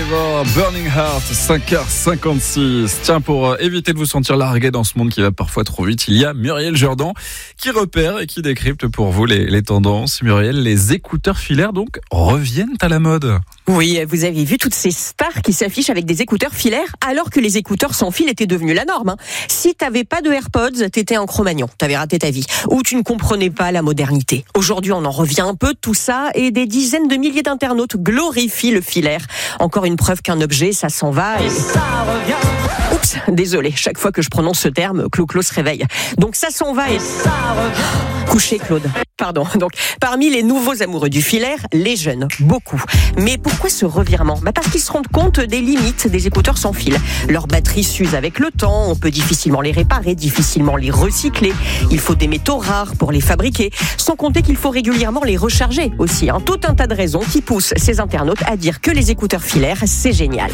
Survivor, Burning Heart, 5h56. Tiens, pour éviter de vous sentir largué dans ce monde qui va parfois trop vite, il y a Muriel Jourdan qui repère et qui décrypte pour vous les tendances. Muriel, les écouteurs filaires donc reviennent à la mode. Oui, vous avez vu toutes ces stars qui s'affichent avec des écouteurs filaires alors que les écouteurs sans fil étaient devenus la norme. Si t'avais pas de AirPods, t'étais un Cro-Magnon, t'avais raté ta vie. Ou tu ne comprenais pas la modernité. Aujourd'hui, on en revient un peu de tout ça et des dizaines de milliers d'internautes glorifient le filaire. Encore une preuve qu'un objet, ça s'en va et ça revient. Oups, désolé, chaque fois que je prononce ce terme, Clo-Clo se réveille. Donc ça s'en va et ça revient. Couché, Claude. Pardon. Donc, parmi les nouveaux amoureux du filaire, les jeunes, beaucoup. Mais pourquoi ce revirement ? Parce qu'ils se rendent compte des limites des écouteurs sans fil. Leur batterie s'use avec le temps, on peut difficilement les réparer, difficilement les recycler. Il faut des métaux rares pour les fabriquer, sans compter qu'il faut régulièrement les recharger aussi. Tout un tas de raisons qui poussent ces internautes à dire que les écouteurs filaires, c'est génial.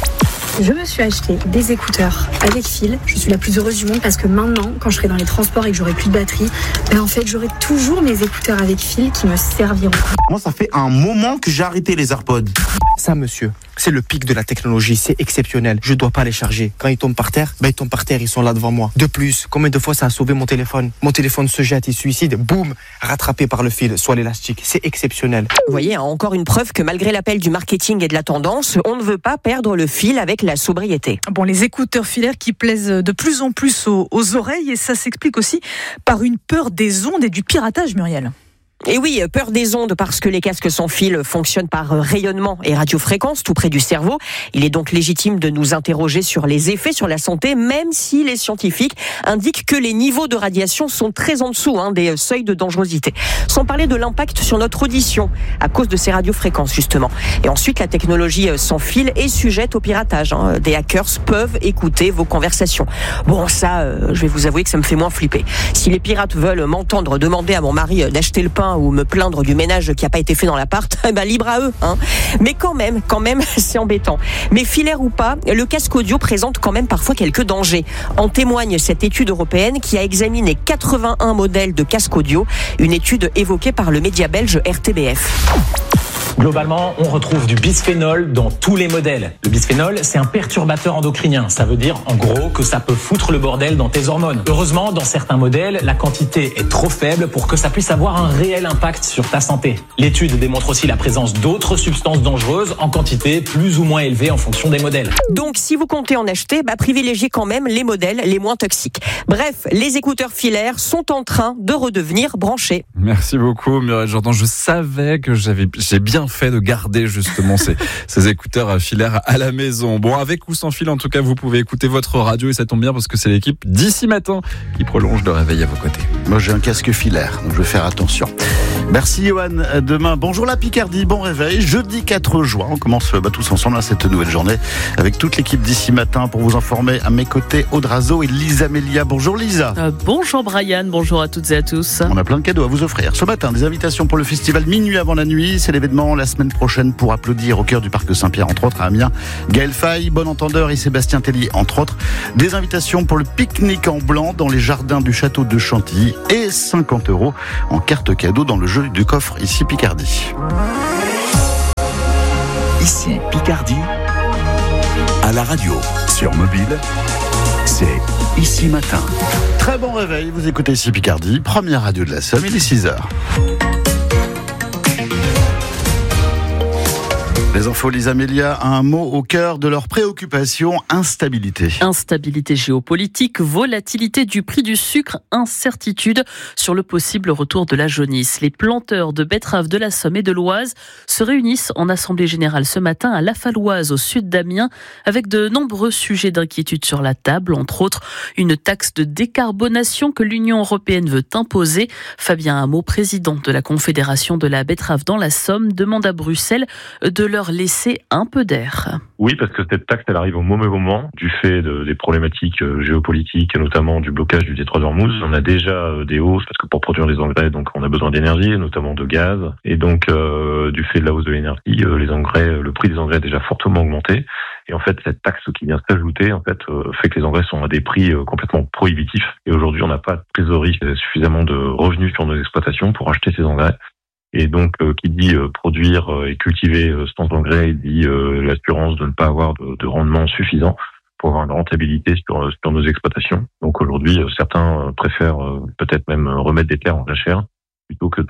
Je me suis acheté des écouteurs avec fil. Je suis la plus heureuse du monde parce que maintenant, quand je serai dans les transports et que j'aurai plus de batterie, en fait, j'aurai toujours mes écouteurs avec fil qui me serviront. Moi, ça fait un moment que j'ai arrêté les AirPods. Ça, monsieur, c'est le pic de la technologie, c'est exceptionnel. Je dois pas les charger. Quand ils tombent par terre, ils tombent par terre, ils sont là devant moi. De plus, combien de fois ça a sauvé mon téléphone ? Mon téléphone se jette, il suicide, boum, rattrapé par le fil, soit l'élastique. C'est exceptionnel. Vous voyez, encore une preuve que malgré l'appel du marketing et de la tendance, on ne veut pas perdre le fil avec la sobriété. Bon, les écouteurs filaires qui plaisent de plus en plus aux oreilles, et ça s'explique aussi par une peur des ondes et du piratage, Muriel. Et oui, peur des ondes parce que les casques sans fil fonctionnent par rayonnement et radiofréquence tout près du cerveau. Il est donc légitime de nous interroger sur les effets sur la santé, même si les scientifiques indiquent que les niveaux de radiation sont très en dessous des seuils de dangerosité. Sans parler de l'impact sur notre audition à cause de ces radiofréquences justement. Et ensuite, la technologie sans fil est sujette au piratage. Des hackers peuvent écouter vos conversations. Bon, ça, je vais vous avouer que ça me fait moins flipper. Si les pirates veulent m'entendre demander à mon mari d'acheter le pain ou me plaindre du ménage qui n'a pas été fait dans l'appart, libre à eux. Mais quand même, c'est embêtant. Mais filaire ou pas, le casque audio présente quand même parfois quelques dangers. En témoigne cette étude européenne qui a examiné 81 modèles de casque audio, une étude évoquée par le média belge RTBF. Globalement, on retrouve du bisphénol dans tous les modèles. Le bisphénol, c'est un perturbateur endocrinien. Ça veut dire, en gros, que ça peut foutre le bordel dans tes hormones. Heureusement, dans certains modèles, la quantité est trop faible pour que ça puisse avoir un réel impact sur ta santé. L'étude démontre aussi la présence d'autres substances dangereuses en quantité plus ou moins élevée en fonction des modèles. Donc, si vous comptez en acheter, privilégiez quand même les modèles les moins toxiques. Bref, les écouteurs filaires sont en train de redevenir branchés. Merci beaucoup, Muriel Jourdan. Je savais que j'ai bien fait de garder justement ces écouteurs filaires à la maison. Bon, avec ou sans fil, en tout cas, vous pouvez écouter votre radio et ça tombe bien parce que c'est l'équipe d'ici matin qui prolonge le réveil à vos côtés. Moi, j'ai un casque filaire, donc je vais faire attention. Merci, Johan. À demain. Bonjour la Picardie, bon réveil. Jeudi 4 juin, on commence tous ensemble cette nouvelle journée avec toute l'équipe d'ici matin pour vous informer. À mes côtés, Aude Razo et Lisa Melia. Bonjour Lisa. Bonjour Brian, bonjour à toutes et à tous. On a plein de cadeaux à vous offrir. Ce matin, des invitations pour le festival Minuit avant la nuit. C'est l'événement la semaine prochaine pour applaudir au cœur du parc Saint-Pierre, entre autres à Amiens. Gaël Faye, Bon Entendeur et Sébastien Tellier, entre autres. Des invitations pour le pique-nique en blanc dans les jardins du château de Chantilly et 50 € en carte cadeau dans le jeu du coffre ici Picardie. Ici Picardie, à la radio, sur mobile, c'est Ici Matin. Très bon réveil, vous écoutez ici Picardie, première radio de la Somme, il est 6h. Les infos, Lisa Melia, un mot au cœur de leurs préoccupations, instabilité. Instabilité géopolitique, volatilité du prix du sucre, incertitude sur le possible retour de la jaunisse. Les planteurs de betteraves de la Somme et de l'Oise se réunissent en assemblée générale ce matin à La Falloise, au sud d'Amiens, avec de nombreux sujets d'inquiétude sur la table, entre autres une taxe de décarbonation que l'Union européenne veut imposer. Fabien Hameau, président de la Confédération de la betterave dans la Somme, demande à Bruxelles de leur laisser un peu d'air. Oui, parce que cette taxe, elle arrive au mauvais moment, du fait des problématiques géopolitiques, notamment du blocage du détroit d'Ormuz. On a déjà des hausses, parce que pour produire les engrais, donc on a besoin d'énergie, notamment de gaz. Et donc, du fait de la hausse de l'énergie, les engrais, le prix des engrais a déjà fortement augmenté. Et en fait, cette taxe qui vient s'ajouter, fait que les engrais sont à des prix complètement prohibitifs. Et aujourd'hui, on n'a pas de trésorerie, suffisamment de revenus sur nos exploitations pour acheter ces engrais. Et donc, qui dit produire et cultiver sans engrais, dit l'assurance de ne pas avoir de rendement suffisant pour avoir une rentabilité sur nos exploitations. Donc aujourd'hui, certains préfèrent peut-être même remettre des terres en jachère plutôt que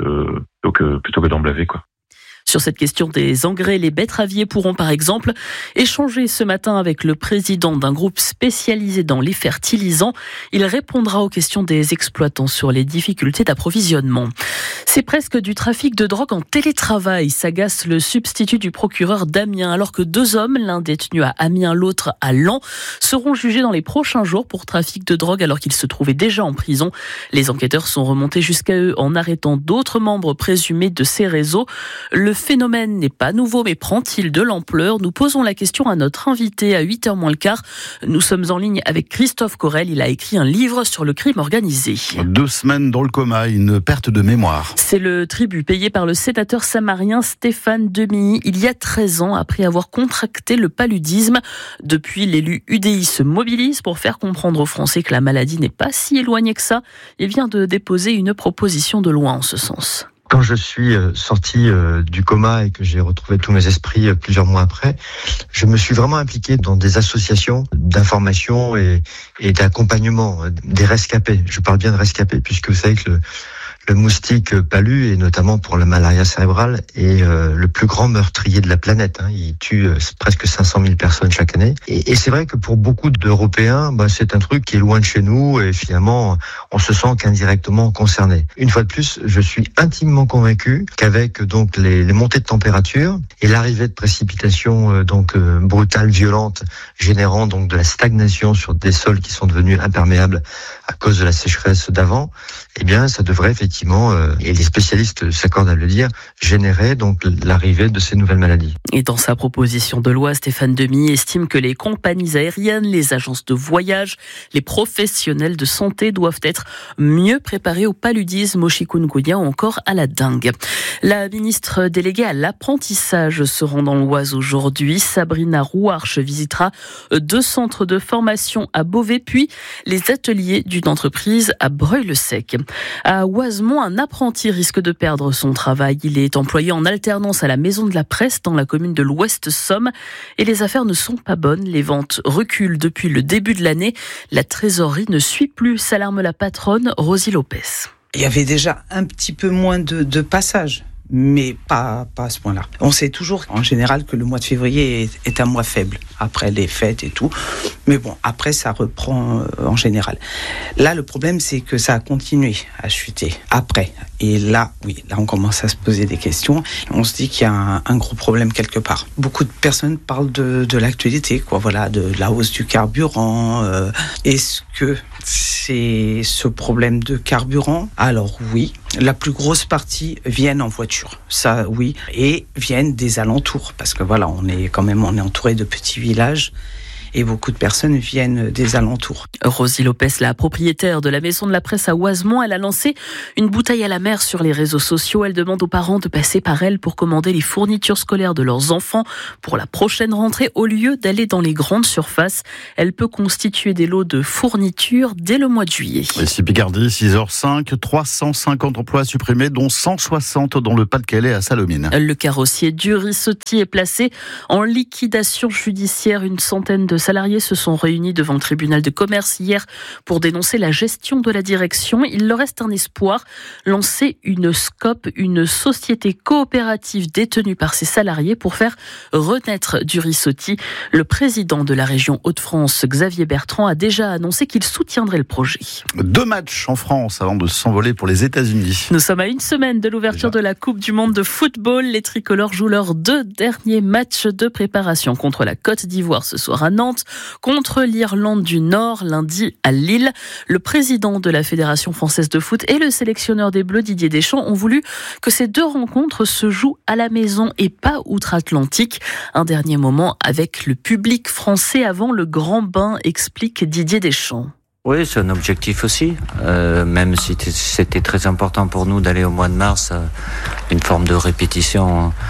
d'emblaver, quoi. Sur cette question des engrais, les betteraviers pourront par exemple échanger ce matin avec le président d'un groupe spécialisé dans les fertilisants. Il répondra aux questions des exploitants sur les difficultés d'approvisionnement. C'est presque du trafic de drogue en télétravail, s'agace le substitut du procureur d'Amiens, alors que 2 hommes, l'un détenu à Amiens, l'autre à Laon, seront jugés dans les prochains jours pour trafic de drogue alors qu'ils se trouvaient déjà en prison. Les enquêteurs sont remontés jusqu'à eux en arrêtant d'autres membres présumés de ces réseaux. Le phénomène n'est pas nouveau, mais prend-il de l'ampleur ? Nous posons la question à notre invité à 8h moins le quart. Nous sommes en ligne avec Christophe Corel. Il a écrit un livre sur le crime organisé. 2 semaines dans le coma, une perte de mémoire. C'est le tribut payé par le sénateur samarien Stéphane Demilly il y a 13 ans après avoir contracté le paludisme. Depuis, l'élu UDI se mobilise pour faire comprendre aux Français que la maladie n'est pas si éloignée que ça. Il vient de déposer une proposition de loi en ce sens. Quand je suis sorti du coma et que j'ai retrouvé tous mes esprits plusieurs mois après, je me suis vraiment impliqué dans des associations d'information et d'accompagnement des rescapés. Je parle bien de rescapés puisque vous savez que le moustique palu, et notamment pour la malaria cérébrale, est le plus grand meurtrier de la planète. Il tue presque 500 000 personnes chaque année. Et c'est vrai que pour beaucoup d'Européens, c'est un truc qui est loin de chez nous et finalement, on se sent qu'indirectement concerné. Une fois de plus, je suis intimement convaincu qu'avec donc les montées de température et l'arrivée de précipitations brutales, violentes, générant donc de la stagnation sur des sols qui sont devenus imperméables à cause de la sécheresse d'avant, eh bien, ça devrait effectivement, et les spécialistes s'accordent à le dire, générer donc l'arrivée de ces nouvelles maladies. Et dans sa proposition de loi, Stéphane Demilly estime que les compagnies aériennes, les agences de voyage, les professionnels de santé doivent être mieux préparés au paludisme, au chikungunya ou encore à la dengue. La ministre déléguée à l'apprentissage se rend dans l'Oise aujourd'hui. Sabrina Rouarche visitera 2 centres de formation à Beauvais, puis les ateliers d'une entreprise à Breuil-le-Sec. À Oisemont, un apprenti risque de perdre son travail. Il est employé en alternance à la Maison de la Presse dans la commune de l'Ouest-Somme. Et les affaires ne sont pas bonnes. Les ventes reculent depuis le début de l'année. La trésorerie ne suit plus, s'alarme la patronne Rosie Lopez. Il y avait déjà un petit peu moins de passages. Mais pas à ce point-là. On sait toujours en général que le mois de février est un mois faible, après les fêtes et tout. Mais bon, après ça reprend en général. Là, le problème, c'est que ça a continué à chuter après. Et là, oui, là on commence à se poser des questions. On se dit qu'il y a un gros problème quelque part. Beaucoup de personnes parlent de l'actualité, quoi. Voilà, de la hausse du carburant. Est-ce que c'est ce problème de carburant ? Alors oui, la plus grosse partie viennent en voiture, ça oui, et viennent des alentours, parce que voilà, on est entouré de petits villages. Et beaucoup de personnes viennent des alentours. Rosie Lopez, la propriétaire de la Maison de la Presse à Oisemont, elle a lancé une bouteille à la mer sur les réseaux sociaux. Elle demande aux parents de passer par elle pour commander les fournitures scolaires de leurs enfants pour la prochaine rentrée au lieu d'aller dans les grandes surfaces. Elle peut constituer des lots de fournitures dès le mois de juillet. Ici Picardie, 6h05, 350 emplois supprimés, dont 160 dans le Pas-de-Calais à Salomine. Le carrossier du Rissotti est placé en liquidation judiciaire. Une centaine de salariés se sont réunis devant le tribunal de commerce hier pour dénoncer la gestion de la direction. Il leur reste un espoir, lancer une SCOP, une société coopérative détenue par ses salariés pour faire renaître du Rissotti. Le président de la région Hauts-de-France, Xavier Bertrand, a déjà annoncé qu'il soutiendrait le projet. 2 matchs en France avant de s'envoler pour les États-Unis. Nous sommes à une semaine de l'ouverture de la Coupe du Monde de football. Les tricolores jouent leurs 2 derniers matchs de préparation contre la Côte d'Ivoire ce soir à Nantes, contre l'Irlande du Nord lundi à Lille. Le président de la Fédération française de foot et le sélectionneur des Bleus, Didier Deschamps, ont voulu que ces 2 rencontres se jouent à la maison et pas outre-Atlantique. Un dernier moment avec le public français avant le grand bain, explique Didier Deschamps. Oui, c'est un objectif aussi, même si c'était très important pour nous d'aller au mois de mars, une forme de répétition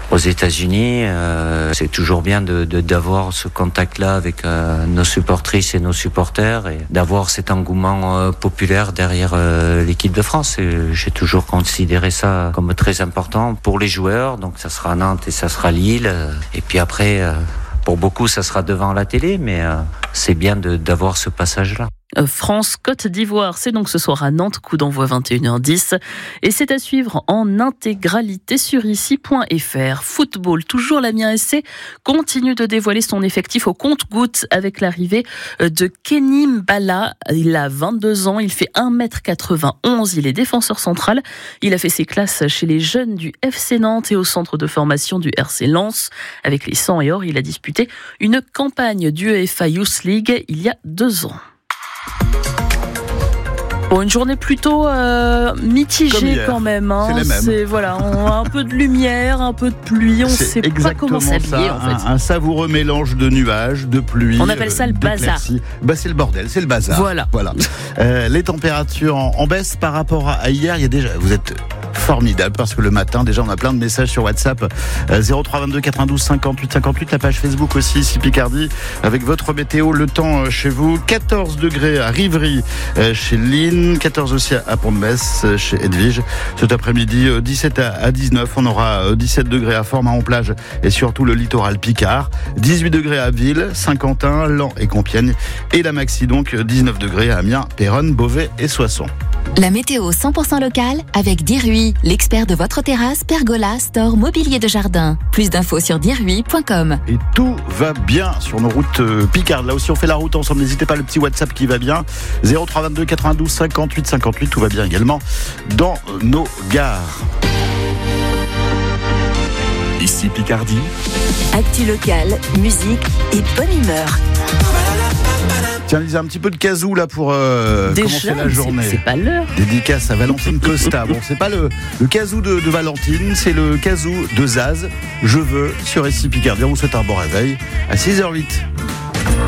aux États-Unis. C'est toujours bien d'avoir ce contact-là avec nos supportrices et nos supporters et d'avoir cet engouement populaire derrière l'équipe de France. Et j'ai toujours considéré ça comme très important pour les joueurs. Donc ça sera Nantes et ça sera Lille. Et puis après, pour beaucoup, ça sera devant la télé, mais c'est bien d'avoir ce passage-là. France-Côte d'Ivoire, c'est donc ce soir à Nantes, coup d'envoi 21h10. Et c'est à suivre en intégralité sur ici.fr. Football, toujours l'Amiens SC continue de dévoiler son effectif au compte-gouttes avec l'arrivée de Kenny Mbala. Il a 22 ans, il fait 1m91, il est défenseur central. Il a fait ses classes chez les jeunes du FC Nantes et au centre de formation du RC Lens. Avec les 100 et or, il a disputé une campagne du UEFA Youth League il y a 2 ans. Bon, une journée plutôt mitigée quand même. Voilà, on a un peu de lumière, un peu de pluie, on ne sait pas comment s'habiller en fait. Un savoureux mélange de nuages, de pluie. On appelle ça le bazar. C'est le bordel, c'est le bazar. Voilà. Les températures en baisse par rapport à hier. Il y a déjà, vous êtes formidable parce que le matin déjà on a plein de messages sur WhatsApp 0322 92 58 58, la page Facebook aussi ici Picardie avec votre météo, le temps chez vous. 14 degrés à Rivry chez Lynn, 14 aussi à Pont-de-Metz chez Edwige. Cet après-midi 17 à 19, on aura 17 degrés à Fort-Mahon-Plage et surtout le littoral Picard, 18 degrés à Ville, Saint-Quentin, Laon et Compiègne et la maxi donc 19 degrés à Amiens, Péronne, Beauvais et Soissons. La météo 100% locale avec Dirui, l'expert de votre terrasse, pergola, store, mobilier de jardin. Plus d'infos sur dirui.com. Et tout va bien sur nos routes Picardes. Là aussi on fait la route ensemble, n'hésitez pas, le petit WhatsApp qui va bien. 0322 92 58 58, tout va bien également dans nos gares. Ici Picardie. Actu locale, musique et bonne humeur. Tiens, Lisa, un petit peu de kazoo là pour commencer la journée. C'est pas l'heure. Dédicace à Valentine Costa. Bon, c'est pas le kazoo de Valentine, c'est le kazoo de Zaz. Je veux sur ici Picardie. On vous souhaite un bon réveil à 6h08.